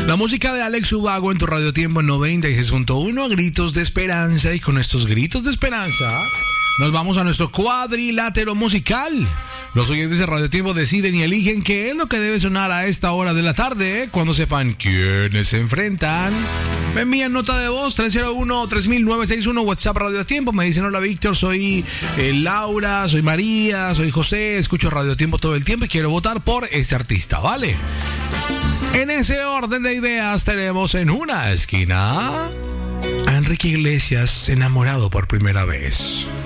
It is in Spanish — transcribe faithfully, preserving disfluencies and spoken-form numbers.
La música de Alex Ubago en tu Radio Tiempo noventa y seis punto uno, gritos de esperanza. Y con estos gritos de esperanza nos vamos a nuestro cuadrilátero musical. Los oyentes de Radio Tiempo deciden y eligen qué es lo que debe sonar a esta hora de la tarde, ¿eh? Cuando sepan quiénes se enfrentan. Me envían nota de voz tres cero uno, tres mil, nueve seis uno, WhatsApp Radio Tiempo. Me dicen: hola Víctor, soy eh, Laura, soy María, soy José, escucho Radio Tiempo todo el tiempo y quiero votar por ese artista, ¿vale? En ese orden de ideas tenemos en una esquina a Enrique Iglesias, enamorado por primera vez.